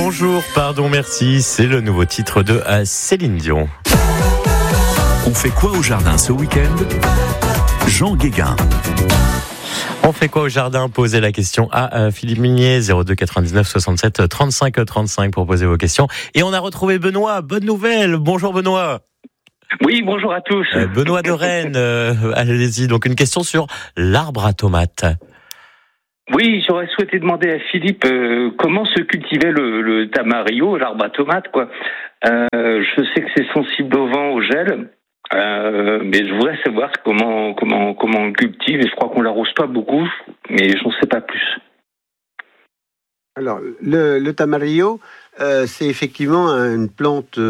Bonjour, pardon, merci. C'est le nouveau titre de Céline Dion. On fait quoi au jardin ce week-end ? Jean Guéguin. On fait quoi au jardin ? Posez la question à Philippe Munier, 02 99 67 35 35 pour poser vos questions. Et on a retrouvé Benoît. Bonne nouvelle. Bonjour Benoît. Oui, bonjour à tous. Benoît de Rennes. Allez-y. Donc une question sur l'arbre à tomates. Oui, j'aurais souhaité demander à Philippe comment se cultivait le tamarillo, l'arbre à tomates, quoi. Je sais que c'est sensible au vent, au gel, mais je voudrais savoir comment on le cultive. Et je crois qu'on l'arrose pas beaucoup, mais j'en sais pas plus. Alors, le tamarillo, c'est effectivement une plante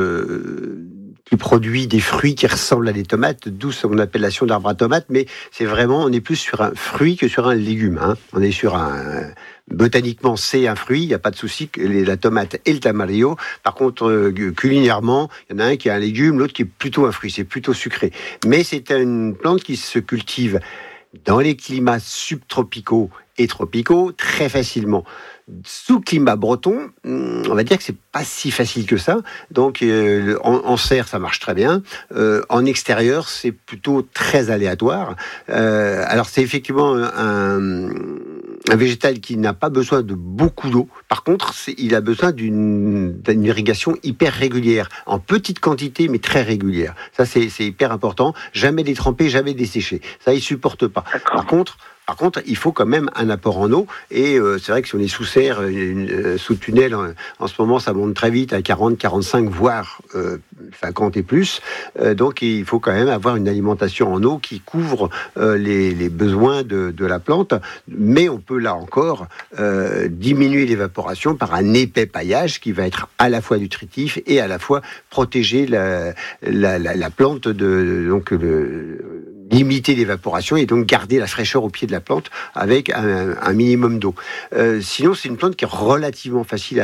qui produit des fruits qui ressemblent à des tomates, d'où son appellation d'arbre à tomates, mais c'est vraiment, on est plus sur un fruit que sur un légume. On est sur botaniquement, c'est un fruit, il n'y a pas de souci, la tomate et le tamarillo. Par contre, culinairement, il y en a un qui est un légume, l'autre qui est plutôt un fruit, c'est plutôt sucré. Mais c'est une plante qui se cultive dans les climats subtropicaux et tropicaux très facilement. Sous climat breton, on va dire que c'est pas si facile que ça. Donc en serre, ça marche très bien. En extérieur, c'est plutôt très aléatoire. Alors c'est effectivement un végétal qui n'a pas besoin de beaucoup d'eau. Par contre, il a besoin d'une irrigation hyper régulière, en petite quantité mais très régulière. Ça c'est hyper important. Jamais détremper, jamais dessécher. Ça il supporte pas. Par contre, il faut quand même un apport en eau. Et c'est vrai que si on est sous serre, sous tunnel, en ce moment, ça monte très vite à 40, 45, voire 50 et plus. Donc, il faut quand même avoir une alimentation en eau qui couvre les besoins de la plante. Mais on peut, là encore, diminuer l'évaporation par un épais paillage qui va être à la fois nutritif et à la fois protéger la plante limiter l'évaporation et donc garder la fraîcheur au pied de la plante avec un minimum d'eau. Sinon, c'est une plante qui est relativement facile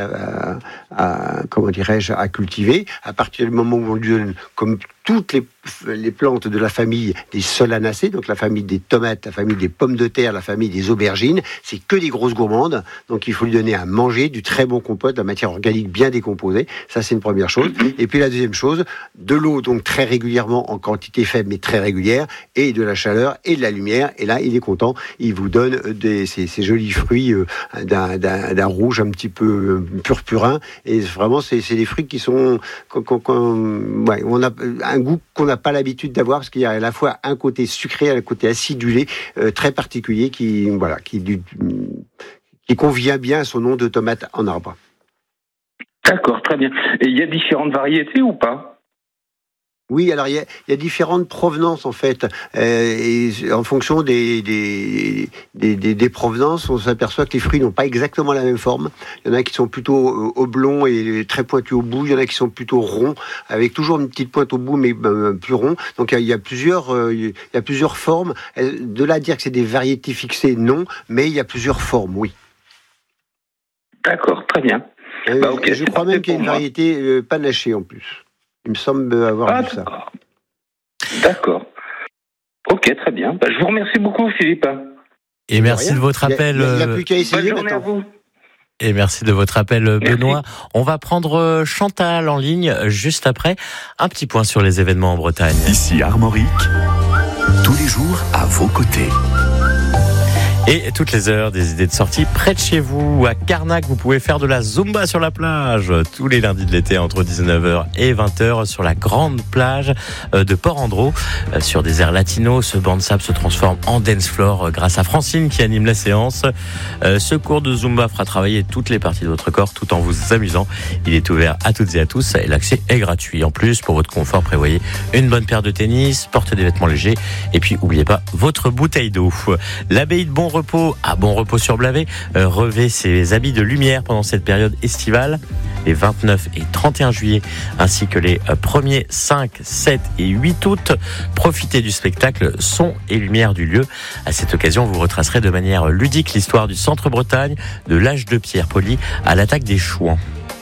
à cultiver à partir du moment où on lui donne, comme toutes les plantes de la famille des solanacées, donc la famille des tomates, la famille des pommes de terre, la famille des aubergines, c'est que des grosses gourmandes, donc il faut lui donner à manger du très bon compost, de la matière organique bien décomposée, ça c'est une première chose. Et puis la deuxième chose, de l'eau donc très régulièrement en quantité faible mais très régulière, et de la chaleur et de la lumière, et là il est content, il vous donne ces jolis fruits d'un rouge un petit peu purpurin, et vraiment c'est des fruits qui sont on a un goût qu'on n'a pas l'habitude d'avoir, parce qu'il y a à la fois un côté sucré, un côté acidulé très particulier qui convient bien à son nom de tomate en arbre. D'accord, très bien. Et il y a différentes variétés ou pas ? Oui, alors il y a différentes provenances en fait, et en fonction des provenances, on s'aperçoit que les fruits n'ont pas exactement la même forme. Il y en a qui sont plutôt oblongs et très pointus au bout, il y en a qui sont plutôt ronds, avec toujours une petite pointe au bout mais plus rond. Donc il y a plusieurs formes. De là à dire que c'est des variétés fixées, non, mais il y a plusieurs formes, oui. D'accord, très bien. Okay, je crois même qu'il y a une variété panachée en plus. Il me semble avoir vu ça. D'accord. Ok, très bien. Je vous remercie beaucoup, Philippe. Et merci de votre appel. Il n'y a plus qu'à essayer. Bonne journée à vous. Et merci de votre appel, Benoît. Merci. On va prendre Chantal en ligne juste après. Un petit point sur les événements en Bretagne. Ici Armorique, tous les jours à vos côtés. Et toutes les heures, des idées de sortie près de chez vous. À Carnac, vous pouvez faire de la Zumba sur la plage tous les lundis de l'été entre 19h et 20h sur la grande plage de Port-Andreau. Sur des airs latinos, ce banc de sable se transforme en dance floor grâce à Francine qui anime la séance. Ce cours de Zumba fera travailler toutes les parties de votre corps tout en vous amusant. Il est ouvert à toutes et à tous et l'accès est gratuit. En plus, pour votre confort, prévoyez une bonne paire de tennis, portez des vêtements légers et puis n'oubliez pas votre bouteille d'eau. L'abbaye de Bon Repos, à Bon Repos sur Blavet, revêt ses habits de lumière pendant cette période estivale, les 29 et 31 juillet, ainsi que les 1er, 5, 7 et 8 août. Profitez du spectacle Son et Lumière du lieu. À cette occasion, vous retracerez de manière ludique l'histoire du Centre Bretagne, de l'âge de pierre poli à l'attaque des Chouans.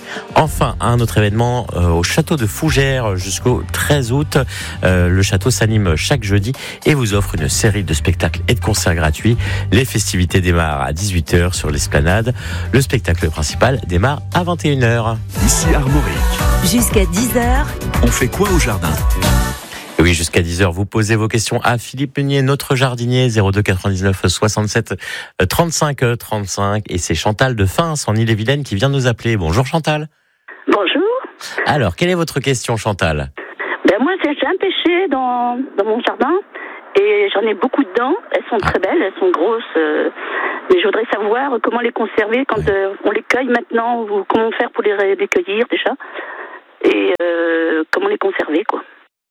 Enfin, un autre événement au château de Fougères jusqu'au 13 août. Le château s'anime chaque jeudi et vous offre une série de spectacles et de concerts gratuits. Les festivités démarrent à 18h sur l'esplanade. Le spectacle principal démarre à 21h. Ici Armorique. Jusqu'à 10h. On fait quoi au jardin ? Et oui, jusqu'à 10h, vous posez vos questions à Philippe Meunier, notre jardinier, 02 99 67 35 35. Et c'est Chantal de Fins, en Ille-et-Vilaine, qui vient nous appeler. Bonjour Chantal. Bonjour. Alors, quelle est votre question, Chantal ? Moi, j'ai un pêcher dans mon jardin et j'en ai beaucoup dedans. Elles sont très belles, elles sont grosses. Mais je voudrais savoir comment les conserver quand on les cueille maintenant, ou comment faire pour les cueillir déjà. Et comment les conserver, quoi.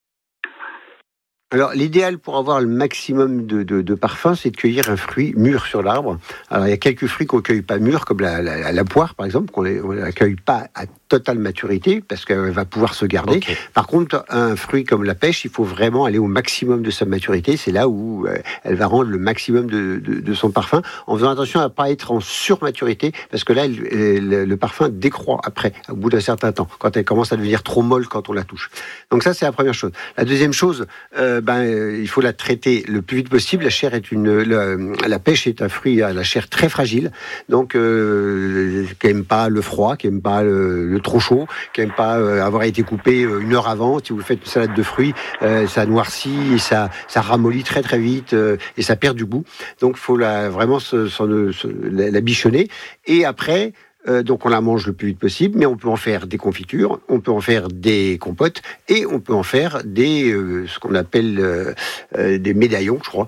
Alors, l'idéal pour avoir le maximum de parfum, c'est de cueillir un fruit mûr sur l'arbre. Alors, il y a quelques fruits qu'on ne cueille pas mûrs, comme la poire, par exemple, qu'on ne la cueille pas à totale maturité, parce qu'elle va pouvoir se garder. Okay. Par contre, un fruit comme la pêche, il faut vraiment aller au maximum de sa maturité. C'est là où elle va rendre le maximum de son parfum, en faisant attention à ne pas être en surmaturité, parce que là, le parfum décroît après, au bout d'un certain temps, quand elle commence à devenir trop molle quand on la touche. Donc ça, c'est la première chose. La deuxième chose, il faut la traiter le plus vite possible. La chair est la pêche est un fruit à la chair très fragile, donc qui n'aime pas le froid, qui n'aime pas le trop chaud, qui n'aime pas avoir été coupé une heure avant. Si vous faites une salade de fruits, ça noircit, et ça ramollit très très vite et ça perd du goût. Donc il faut vraiment la bichonner. Et après, donc on la mange le plus vite possible, mais on peut en faire des confitures, on peut en faire des compotes et on peut en faire ce qu'on appelle des médaillons, je crois,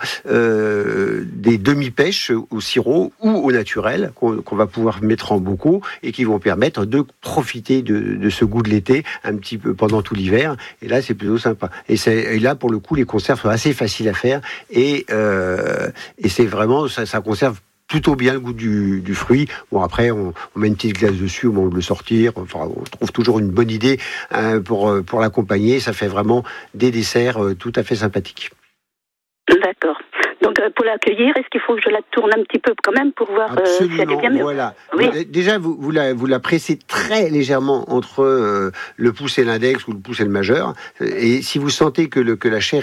des demi-pêches au sirop ou au naturel qu'on va pouvoir mettre en bocaux et qui vont permettre de profiter de ce goût de l'été un petit peu pendant tout l'hiver. Et là, c'est plutôt sympa. Et là, pour le coup, les conserves sont assez faciles à faire et c'est vraiment ça conserve plutôt bien le goût du fruit. Bon, après, on met une petite glace dessus au moment de le sortir. Enfin, on trouve toujours une bonne idée pour l'accompagner. Ça fait vraiment des desserts tout à fait sympathiques. D'accord. Donc, pour l'accueillir, est-ce qu'il faut que je la tourne un petit peu quand même pour voir si elle est bien mûre ? Voilà. Oui. Déjà, vous la pressez très légèrement entre le pouce et l'index ou le pouce et le majeur. Et si vous sentez que la chair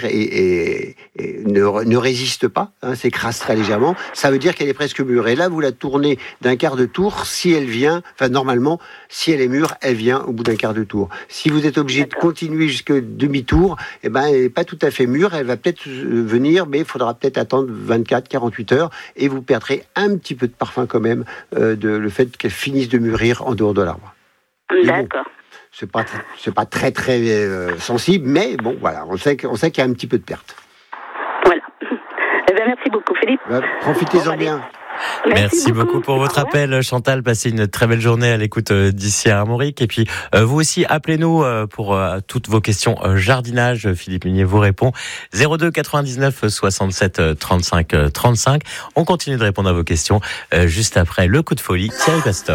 ne résiste pas, s'écrase très légèrement, ça veut dire qu'elle est presque mûre. Et là, vous la tournez d'un quart de tour. Si elle vient, normalement, si elle est mûre, elle vient au bout d'un quart de tour. Si vous êtes obligé de continuer jusqu'à demi-tour, elle n'est pas tout à fait mûre. Elle va peut-être venir, mais il faudra peut-être attendre 24-48 heures et vous perdrez un petit peu de parfum quand même le fait qu'elle finisse de mûrir en dehors de l'arbre. D'accord. Bon, c'est pas très très sensible, mais bon voilà, on sait qu'il y a un petit peu de perte. Voilà. Merci beaucoup Philippe. Profitez-en bien. Merci beaucoup pour votre appel, Chantal. Passez une très belle journée à l'écoute d'ici à Armorique. Et puis, vous aussi, appelez-nous pour toutes vos questions jardinage. Philippe Meunier vous répond. 02 99 67 35 35. On continue de répondre à vos questions juste après le coup de folie. Thierry Pastor.